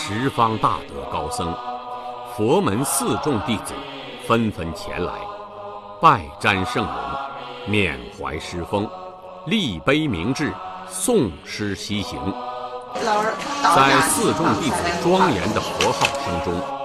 十方大德高僧、佛门四众弟子纷纷前来，拜瞻圣容，缅怀师风，立碑铭志，诵诗西行。在四众弟子庄严的佛号声中，